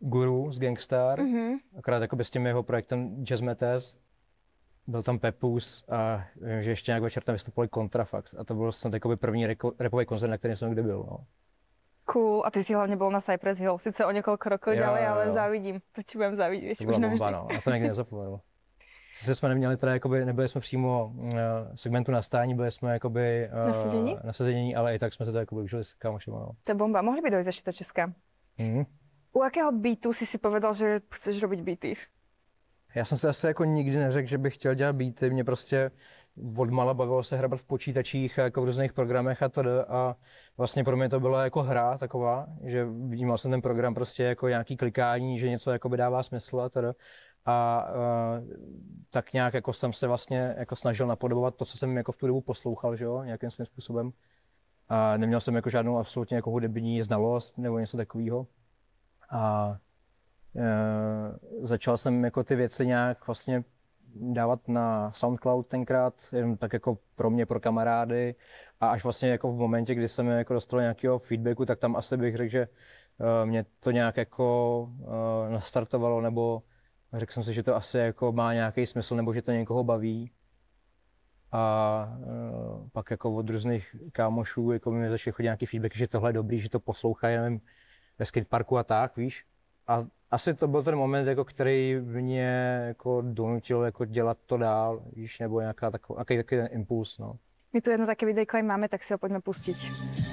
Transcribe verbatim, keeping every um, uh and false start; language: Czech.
Guru z Gangstar, Mhm. akorát jakoby s tím jeho projektem Jazz Matters. Byl tam Pepus a vím, že ještě nějak večer tam vystupovali Kontrafakt. A to byl snad jakoby první reko- rapový koncert, na kterém jsem kdy byl. No. Cool. A ty si hlavne bol na Cypress Hill. Sice o niekoľko rokov Jo, ďalej, jo, ale jo. závidím. Proč budem závidět? To byla Už bomba, navždy. no. Na to nikdy nezapomenu. Sice jsme neměli teda, jakoby, nebyli jsme přímo uh, segmentu na stání, byli jsme jakoby uh, Nasadění? nasadění, ale i tak jsme se to jakoby užili s kámošima. No. To je bomba. Mohli by dojsť ešte do Česka. Mhm. U akého beatu si si povedal, že chceš robiť beaty? Já jsem si asi jako nikdy neřekl, že bych chtěl dělat beaty. Mě prostě odmala bavilo se hrabat v počítačích a jako v různých programech a to a vlastně pro mě to byla jako hra taková, že vnímal jsem ten program prostě jako nějaký klikání, že něco jakoby dává smysl a teda. A uh, tak nějak jako jsem se vlastně jako snažil napodobovat to, co jsem jako v tu dobu poslouchal, že jo, nějakým svým způsobem. A neměl jsem jako žádnou absolutně jako hudební znalost nebo něco takového. A Uh, začal jsem jako ty věci nějak vlastně dávat na SoundCloud tenkrát, jen tak jako pro mě, pro kamarády a až vlastně jako v momentě, kdy jsem jako dostal nějakého feedbacku, tak tam asi bych řekl, že uh, mě to nějak jako uh, nastartovalo, nebo řekl jsem si, že to asi jako má nějaký smysl, nebo že to někoho baví. A uh, pak jako od různých kámošů jako mi začaly chodit nějaký feedback, že tohle je dobrý, že to poslouchají, nevím, ve skateparku a tak, víš. A asi to byl ten moment, jako, který mě jako donutil jako dělat to dál, víš, nebo nějaká taková, nějaký takový ten impuls, no. My tu jedno také videjko aj máme, tak si ho poďme pustiť.